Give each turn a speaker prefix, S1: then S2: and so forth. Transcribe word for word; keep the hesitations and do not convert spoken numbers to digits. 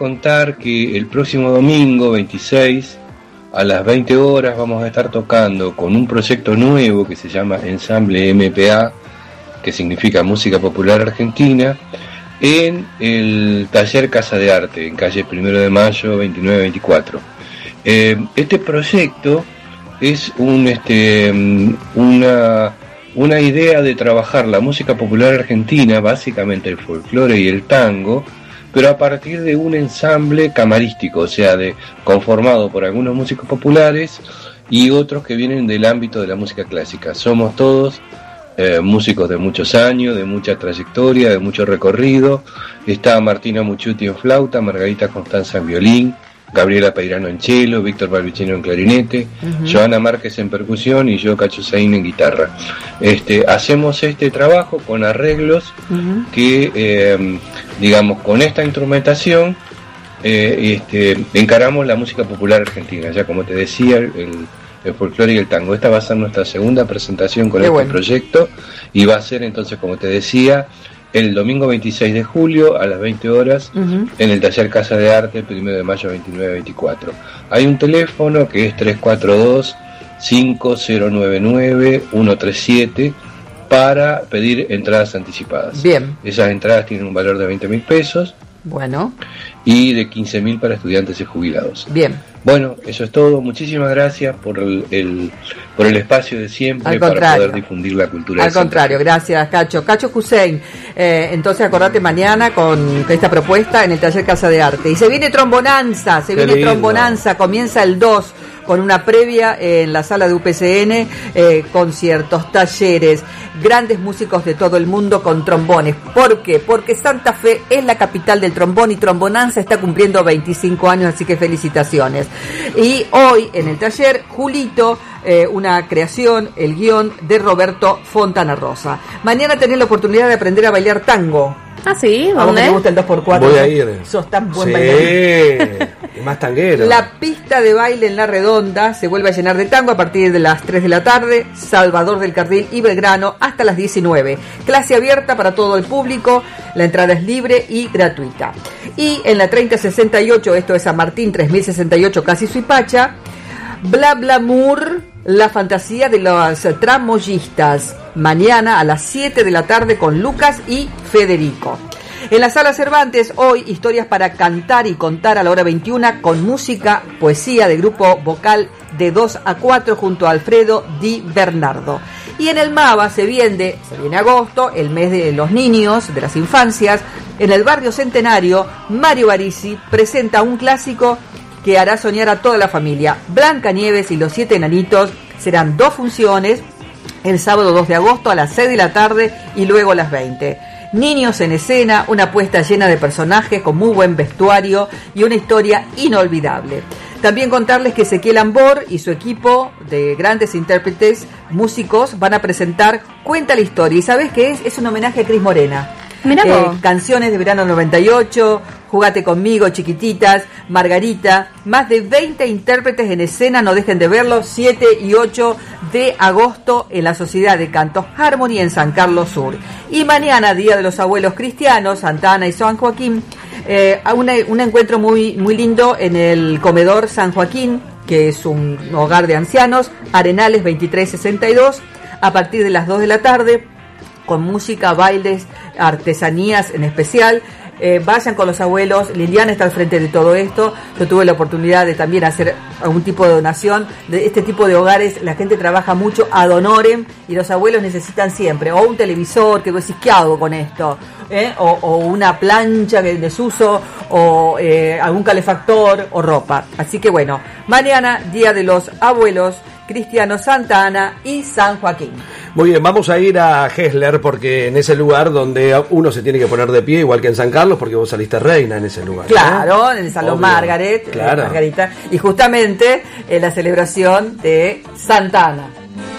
S1: contar que el próximo domingo veintiséis a las veinte horas vamos a estar tocando con un proyecto nuevo que se llama Ensamble M P A, que significa Música Popular Argentina, en el taller Casa de Arte, en calle Primero de Mayo veintinueve veinticuatro. Eh, este proyecto es un este una una idea de trabajar la música popular argentina, básicamente el folclore y el tango, pero a partir de un ensamble camarístico, o sea, de conformado por algunos músicos populares y otros que vienen del ámbito de la música clásica. Somos todos eh, músicos de muchos años, de mucha trayectoria, de mucho recorrido. Está Martina Mucciuti en flauta, Margarita Constanza en violín, Gabriela Peirano en cello, Víctor Balbicino en clarinete, uh-huh. Joana Márquez en percusión y yo, Cacho Saín, en guitarra. Este, hacemos este trabajo con arreglos uh-huh. que, eh, digamos, con esta instrumentación eh, este, encaramos la música popular argentina. Ya como te decía, el, el folclore y el tango. Esta va a ser nuestra segunda presentación con Qué este bueno. proyecto y va a ser entonces, como te decía, el domingo veintiséis de julio a las veinte horas uh-huh. en el taller Casa de Arte, Primero de Mayo veintinueve veinticuatro. Hay un teléfono que es tres cuatro dos, cinco cero nueve nueve, uno tres siete para pedir entradas anticipadas.
S2: Bien.
S1: Esas entradas tienen un valor de veinte mil pesos.
S2: Bueno.
S1: Y de quince mil para estudiantes y jubilados.
S2: Bien.
S1: Bueno, eso es todo. Muchísimas gracias por el, el por el espacio de siempre para poder difundir la cultura.
S2: Al contrario, gracias, Cacho. Cacho Hussein, eh, entonces acordate mañana con esta propuesta en el taller Casa de Arte. Y se viene Trombonanza, se
S1: Qué
S2: viene
S1: lindo.
S2: Trombonanza, comienza el dos con una previa en la sala de U P C N, eh, conciertos, talleres, grandes músicos de todo el mundo con trombones. ¿Por qué? Porque Santa Fe es la capital del trombón y Trombonanza está cumpliendo veinticinco años, así que felicitaciones. Y hoy en el taller, Julito, eh, una creación, el guión de Roberto Fontana Rosa. Mañana tenés la oportunidad de aprender a bailar tango.
S3: Ah, sí,
S2: ¿a vos que te gusta el dos por cuatro?
S4: Voy a ir.
S2: Sos tan buen
S4: sí,
S2: bailarín.
S4: Más tanguero.
S2: La pista de baile en La Redonda se vuelve a llenar de tango a partir de las tres de la tarde, Salvador del Carril y Belgrano hasta las diecinueve. Clase abierta para todo el público, la entrada es libre y gratuita. Y en la treinta sesenta y ocho, esto es San Martín tres mil sesenta y ocho, casi Suipacha, Bla Bla Mur, la fantasía de los tramoyistas, mañana a las siete de la tarde con Lucas y Federico. En la Sala Cervantes, hoy, historias para cantar y contar a la hora veintiuna con música, poesía de grupo vocal de dos a cuatro junto a Alfredo Di Bernardo. Y en el MAVA se viene, se viene agosto, el mes de los niños, de las infancias. En el barrio Centenario, Mario Barisi presenta un clásico que hará soñar a toda la familia. Blancanieves y los siete enanitos, serán dos funciones, el sábado dos de agosto a las seis de la tarde y luego a las veinte. Niños en escena, una puesta llena de personajes con muy buen vestuario y una historia inolvidable. También contarles que Ezequiel Ambor y su equipo de grandes intérpretes, músicos, van a presentar Cuenta la Historia. ¿Y sabes qué es? Es un homenaje a Cris Morena.
S3: Mirá
S2: eh, canciones de verano noventa y ocho, Jugate conmigo, Chiquititas, Margarita, más de veinte intérpretes en escena, no dejen de verlo, siete y ocho de agosto en la Sociedad de Cantos Harmony en San Carlos Sur. Y mañana, Día de los Abuelos Cristianos, Santa Ana y San Joaquín, eh, un, un encuentro muy, muy lindo en el Comedor San Joaquín, que es un hogar de ancianos, Arenales veintitrés sesenta y dos, a partir de las dos de la tarde, con música, bailes, artesanías en especial. Eh, vayan con los abuelos. Liliana está al frente de todo esto. Yo tuve la oportunidad de también hacer algún tipo de donación de este tipo de hogares. La gente trabaja mucho ad honorem y los abuelos necesitan siempre o un televisor, que vos decís, ¿qué hago con esto? ¿Eh? O, o una plancha en desuso, o eh, algún calefactor o ropa. Así que bueno, mañana, Día de los Abuelos Cristianos, Santa Ana y San Joaquín.
S4: Muy bien, vamos a ir a Hessler, porque en ese lugar donde uno se tiene que poner de pie, igual que en San Carlos, porque vos saliste reina en ese lugar.
S2: Claro, ¿no? En el Salón Obvio. Margaret,
S4: claro.
S2: Margarita, y justamente en la celebración de Santa Ana.